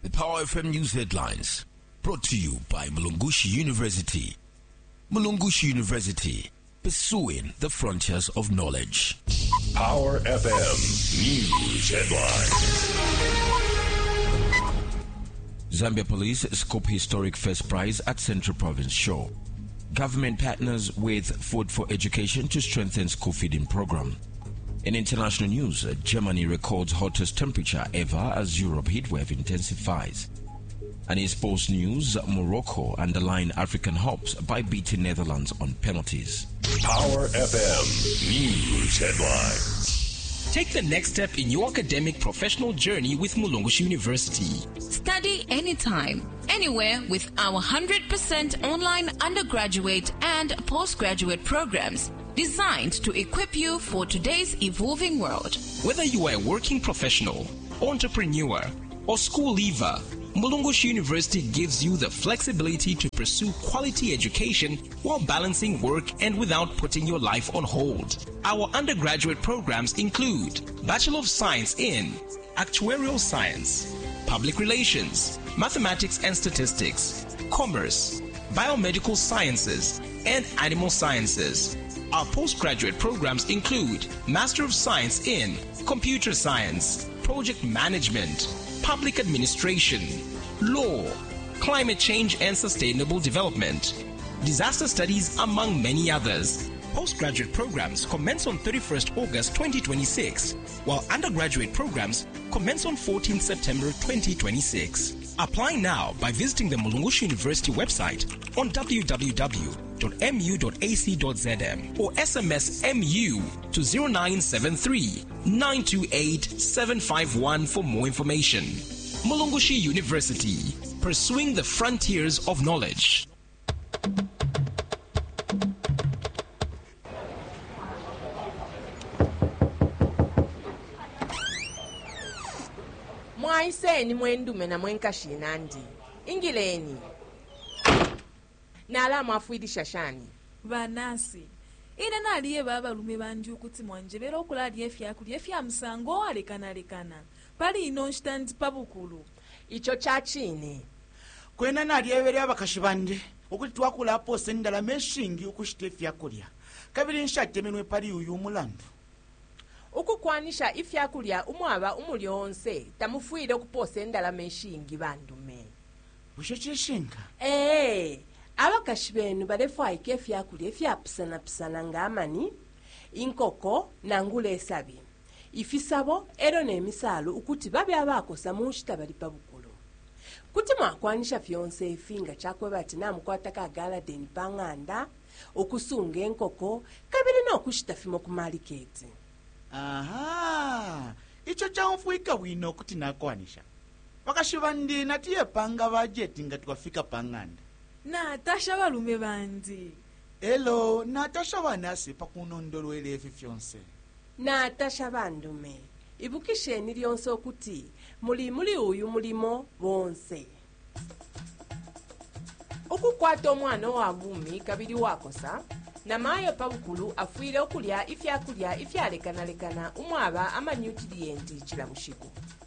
The Power FM News headlines, brought to you by Mulungushi University. Mulungushi University, pursuing the frontiers of knowledge. Power FM News headlines. Zambia Police scope historic first prize at Central Province Show. Government partners with Food for Education to strengthen school feeding program. In international news, Germany records hottest temperature ever as Europe heatwave intensifies. And in sports news, Morocco underline African hopes by beating Netherlands on penalties. Power FM News headlines. Take the next step in your academic professional journey with Mulungushi University. Study anytime, anywhere with our 100% online undergraduate and postgraduate programs designed to equip you for today's evolving world. Whether you are a working professional, entrepreneur, or school leaver, Mulungushi University gives you the flexibility to pursue quality education while balancing work and without putting your life on hold. Our undergraduate programs include Bachelor of Science in Actuarial Science, Public Relations, Mathematics and Statistics, Commerce, Biomedical Sciences, and Animal Sciences. Our postgraduate programs include Master of Science in Computer Science, Project Management, Public Administration, Law, Climate Change and Sustainable Development, Disaster Studies, among many others. Postgraduate programs commence on 31st August 2026, while undergraduate programs commence on 14th September 2026. Apply now by visiting the Mulungushi University website on www.mu.ac.zm or SMS MU to 0973 928 751 for more information. Mulungushi University, pursuing the frontiers of knowledge. Mwaiseni mwendume na mwenkashinandi ingileni nala mwafuidi shashani vanasi ine naliye babalume bandi ukuthi mwanjebera okulalya efyakulya efya musango alekana pali ino nsitandi pabukulu icho chachine kwena nalyeberya abakashi bandi ukuthi twakulapo sendala meshingi ukushita efyakulya kabiri nshatemenwe pali uyu umulandu ukukwanisha ifyakulya umwaba umulyonse tamufuire kuposa endala meshingi bandume busho chishinga abakashi benu balefwaike efyakulya efyapisana ngamani inkoko nangula esabi ifisabo ero n'emisalo ukuthi babe abakosa mushita bali pabukulu kuti mwakwanisha fyonse efinga chakwe bati namukwataka agaladeni pang'anda okusunga enkoko kabiri n'okushita fimo ku maliketi. Aha, icho chaumfuika wino kuti nakwanisha bakashi bandi natiye panga bajeti nga twafika pang'anda natasha balume bandi elo natasha banasi pakunondolwele efi fyonse natasha bandume ibukisheni lyonse okuti muli uyu mulimo bonse okukwata omwana wa bumi kabiri wakosa na mayo pabukulu afuire okulya ifyakulya ifyalekanalekana umwaba amanyutiriyenti chilamushiku